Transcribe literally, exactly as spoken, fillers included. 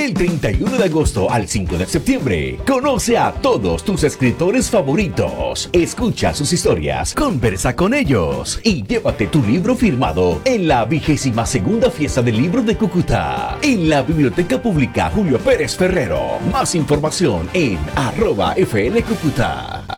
Del treinta y uno de agosto al cinco de septiembre, conoce a todos tus escritores favoritos, escucha sus historias, conversa con ellos y llévate tu libro firmado en la vigésima segunda fiesta del libro de Cúcuta, en la Biblioteca Pública Julio Pérez Ferrero. Más información en arroba F L Cúcuta.